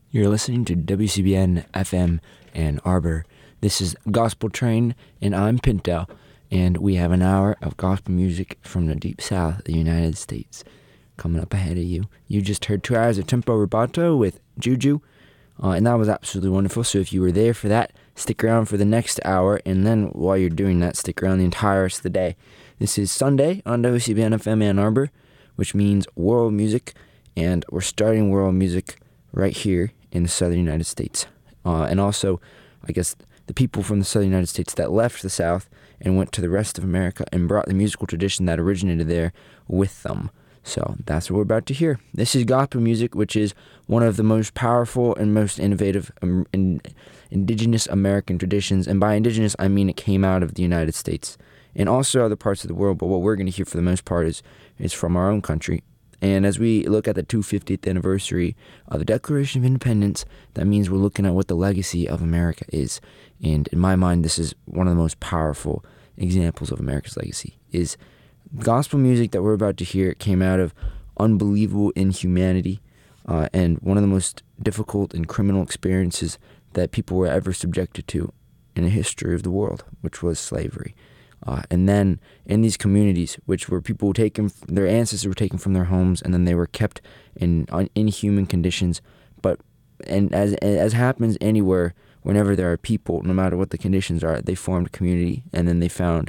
You're listening to WCBN FM Ann Arbor. This is Gospel Train, and I'm Pinto, and we have an hour of gospel music from the deep south of the United States coming up ahead of you. You just heard 2 hours of Tempo Rubato with Juju, and that was absolutely wonderful. So if you were there for that, stick around for the next hour, and then while you're doing that, stick around the entire rest of the day. This is Sunday on WCBN FM Ann Arbor, which means world music, and we're starting world music right here in the southern United States. And also, I guess, the people from the southern United States that left the South and went to the rest of America and brought the musical tradition that originated there with them. So that's what we're about to hear. This is gospel music, which is one of the most powerful and most innovative indigenous American traditions. And by indigenous, I mean it came out of the United States and also other parts of the world. But what we're going to hear for the most part is from our own country. And as we look at the 250th anniversary of the Declaration of Independence, that means we're looking at what the legacy of America is. And in my mind, this is one of the most powerful examples of America's legacy. Is gospel music that we're about to hear came out of unbelievable inhumanity and one of the most difficult and criminal experiences that people were ever subjected to in the history of the world, which was slavery. And then in these communities, which were people taken, their ancestors were taken from their homes, and then they were kept in inhuman conditions. And as happens anywhere, whenever there are people, no matter what the conditions are, they formed a community, and then they found